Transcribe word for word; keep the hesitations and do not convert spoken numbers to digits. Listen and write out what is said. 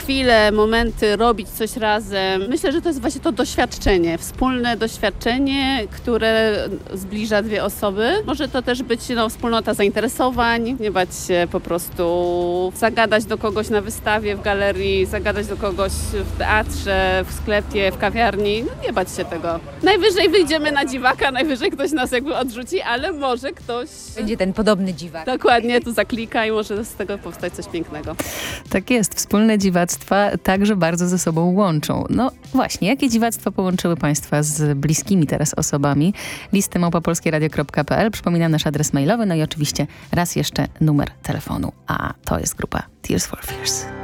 chwile, momenty, robić coś razem. Myślę, że to jest właśnie to doświadczenie, wspólne doświadczenie, które zbliża dwie osoby. Może to też być no, wspólnota zainteresowań, nie bać się po prostu zagadać do kogoś na wystawie, w galerii, zagadać do kogoś w teatrze, w sklepie, w kawiarni. No, nie bać się tego. Najwyżej wyjdziemy na dziwaka, najwyżej ktoś nas jakby odrzuci, ale może ktoś... Będzie ten podobny dziwak. Dokładnie, tu zaklika i może z tego powstać coś pięknego. Tak jest, wspólne dziwactwa także bardzo ze sobą łączą. No właśnie, jakie dziwactwa połączyły Państwa z bliskimi teraz osobami? Listy małpa polskieradio kropka p l. Przypominam nasz adres mailowy, no i oczywiście raz jeszcze numer telefonu. A to jest grupa Tears for Fears.